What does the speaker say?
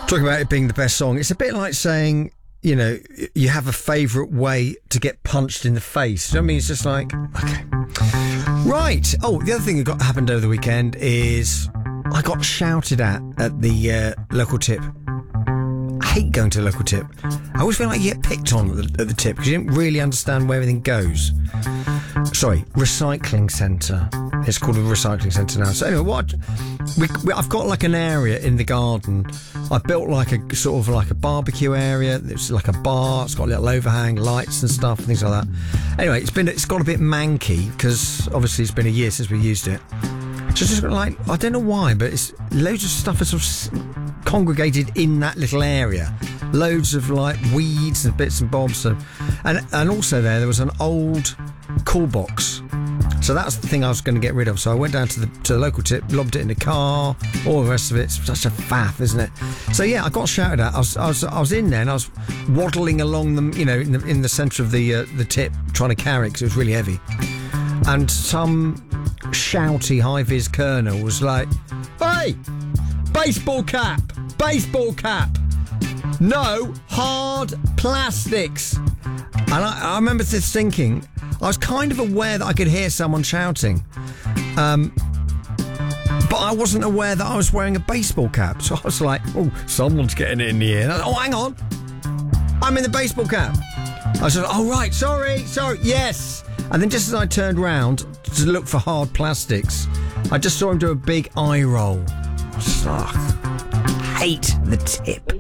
Talking about it being the best song, it's a bit like saying, you know, you have a favourite way to get punched in the face. You know what I mean? It's just like, okay. Right. Oh, the other thing that happened over the weekend is I got shouted at the local tip. I hate going to the local tip. I always feel like you get picked on at the tip because you didn't really understand where everything goes. Sorry, recycling centre. It's called a recycling centre now. So anyway, I've got like an area in the garden. I built like a sort of like a barbecue area. It's like a bar. It's got a little overhang, lights and stuff, things like that. Anyway, it's got a bit manky because obviously it's been a year since we used it. So it's just like, I don't know why, but it's loads of stuff is sort of congregated in that little area. Loads of like weeds and bits and bobs, and also there was an old call box. So that's the thing I was going to get rid of. So I went down to the local tip, lobbed it in the car, all the rest of it. It's such a faff, isn't it? So yeah, I got shouted at. I was in there and I was waddling along them, you know, in the centre of the tip, trying to carry it because it was really heavy. And some shouty high-vis colonel was like, "Hey, baseball cap, no hard plastics." And I remember just thinking, I was kind of aware that I could hear someone shouting, but I wasn't aware that I was wearing a baseball cap. So I was like, "Oh, someone's getting it in the ear." Oh, hang on, I'm in the baseball cap. I said, "Oh right, sorry, yes." And then just as I turned round to look for hard plastics, I just saw him do a big eye roll. I was like, hate the tip.